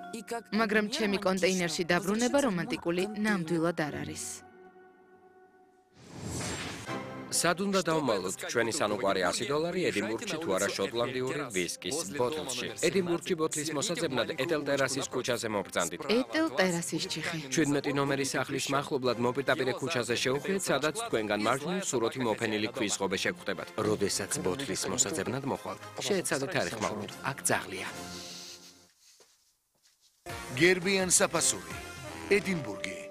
მაგრამ ჩემი კონტეინერში დაბრუნება რომანტიკული ნამდვილად არ არის. სად უნდა დავმალოთ ჩვენი სანუკვარი $100 ედინბურგში თუ არა შოტლანდიური ვისკის ბოთლში. ედინბურგში ბოთლის მოსაძებნად ეტელ ტერასის ქუჩაზე მობრძანდით. ეტელ ტერასის ჩიხი. 17 ნომერის სახლის მახლობლად მოპირდაპირე ქუჩაზე შევხვდეთ, სადაც თქვენგან მარჯვნივ სურათი მოფენილი ქვის ღობე შეგხვდებათ. როდესაც ბოთლის მოსაძებნად მოხვალთ, შეეცადეთ არ ეხმაუროთ. აქ ძაღლია. გერბიან საფასური, ედინბურგი.